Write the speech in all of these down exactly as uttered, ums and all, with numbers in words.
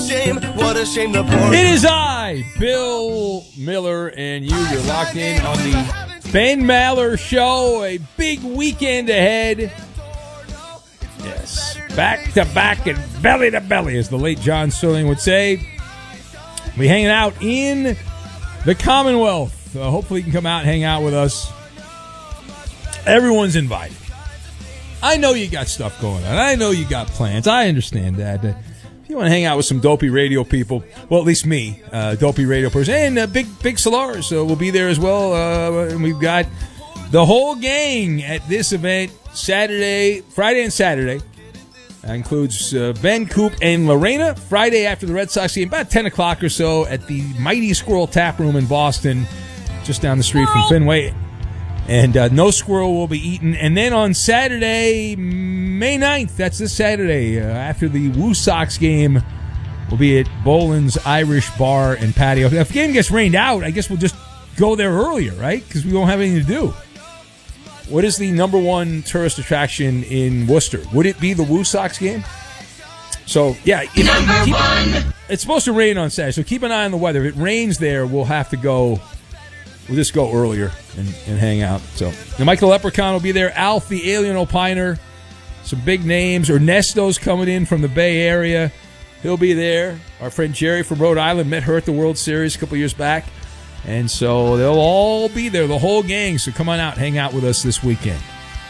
shame, what a shame the poor... It is I, Bill Miller, and you. You're locked in on the Ben Maller Show. A big weekend ahead. Yes, back to back and belly to belly, as the late John Sterling would say. We hanging out in the Commonwealth. Uh, hopefully you can come out and hang out with us. Everyone's invited. I know you got stuff going on. I know you got plans. I understand that. Uh, if you want to hang out with some dopey radio people, well, at least me, uh, dopey radio person, and uh, Big Big Solars uh, will be there as well. Uh, and we've got the whole gang at this event Saturday, Friday and Saturday. That includes uh, Ben, Coop, and Lorena. Friday after the Red Sox game, about ten o'clock or so at the Mighty Squirrel Tap Room in Boston, just down the street from Fenway. And uh, no squirrel will be eaten. And then on Saturday, May ninth, that's this Saturday, uh, after the Woo Sox game, we'll be at Boland's Irish Bar and Patio. If the game gets rained out, I guess we'll just go there earlier, right? Because we won't have anything to do. What is the number one tourist attraction in Worcester? Would it be the Woo Sox game? So, yeah. If, Number keep, one. It's supposed to rain on Saturday, so keep an eye on the weather. If it rains there, we'll have to go. We'll just go earlier and, and hang out. So, and Michael Leprechaun will be there. Alf, the Alien Opiner. Some big names. Ernesto's coming in from the Bay Area. He'll be there. Our friend Jerry from Rhode Island met her at the World Series a couple years back. And so they'll all be there, the whole gang. So come on out, hang out with us this weekend.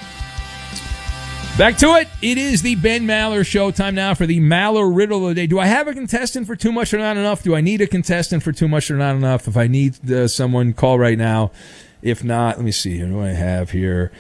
Back to it. It is the Ben Maller Show. Time now for the Maller Riddle of the Day. Do I have a contestant for too much or not enough? Do I need a contestant for too much or not enough? If I need uh, someone, call right now. If not, let me see here. What do I have here?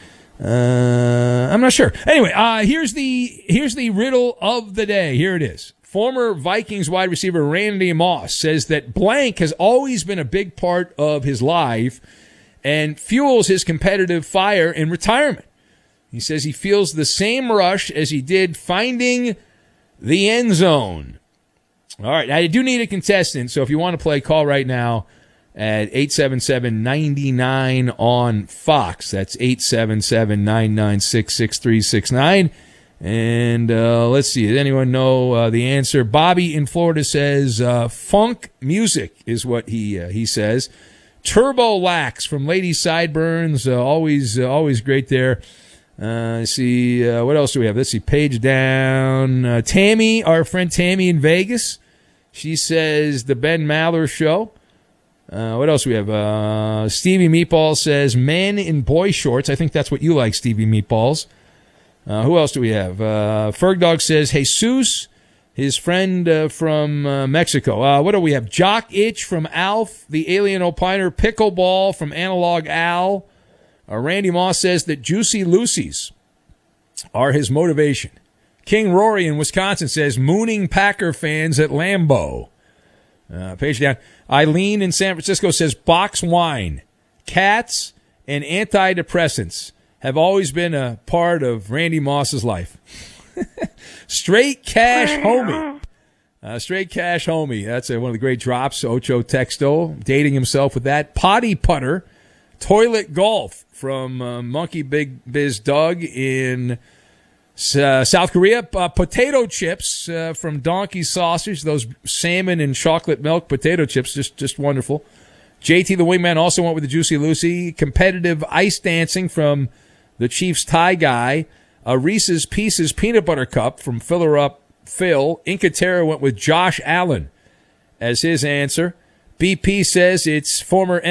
Uh, I'm not sure. Anyway, uh, here's the here's the riddle of the day. Here it is. Former Vikings wide receiver Randy Moss says that blank has always been a big part of his life and fuels his competitive fire in retirement. He says he feels the same rush as he did finding the end zone. All right, I do need a contestant, so if you want to play, call right now at eight seven seven, nine nine on Fox. That's eight seven seven, nine nine six, six three six nine. And uh, let's see, does anyone know uh, the answer? Bobby in Florida says uh, funk music is what he uh, he says. Turbo Lax from Lady Sideburns, uh, always uh, always great there. Uh, let's see, uh, what else do we have? Let's see, page down. Uh, Tammy, our friend Tammy in Vegas, she says the Ben Maller Show. Uh, what else do we have? Uh, Stevie Meatball says men in boy shorts. I think that's what you like, Stevie Meatballs. Uh, who else do we have? Uh, Fergdog says Jesus, his friend uh, from uh, Mexico. Uh, what do we have? Jock Itch from Alf, the Alien Opiner, Pickleball from Analog Al. Uh, Randy Moss says that Juicy Lucy's are his motivation. King Rory in Wisconsin says mooning Packer fans at Lambeau. Uh, page down. Eileen in San Francisco says box wine, cats, and antidepressants have always been a part of Randy Moss's life. Straight Cash Homie. Uh, straight Cash Homie. That's uh, one of the great drops. Ocho Texto, dating himself with that. Potty Putter. Toilet Golf from uh, Monkey Big Biz Doug in uh, South Korea. Uh, potato chips uh, from Donkey Sausage. Those salmon and chocolate milk potato chips. Just, just wonderful. J T the Wingman also went with the Juicy Lucy. Competitive ice dancing from the Chiefs Tie Guy. A Reese's Pieces Peanut Butter Cup from Filler Up Phil. Incatera went with Josh Allen as his answer. B P says it's former